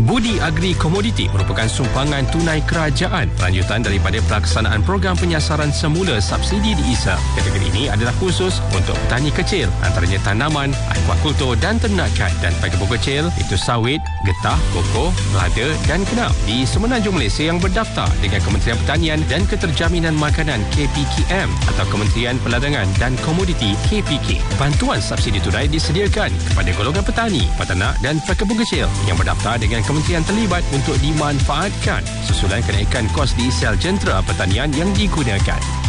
Budi Agri Komoditi merupakan sumpangan tunai kerajaan lanjutan daripada pelaksanaan program penyasaran semula subsidi di ISA. Kategori ini adalah khusus untuk petani kecil, antaranya tanaman, aquakultur dan ternakan, dan pekebun kecil itu sawit, getah, koko, lada dan kenam di semenanjung Malaysia yang berdaftar dengan Kementerian Pertanian dan Keterjaminan Makanan KPKM atau Kementerian Perdagangan dan Komoditi KPK. Bantuan subsidi tunai disediakan kepada golongan petani, peternak dan pekebun kecil yang berdaftar dengan kementerian terlibat untuk dimanfaatkan susulan kenaikan kos di sel jentera pertanian yang digunakan.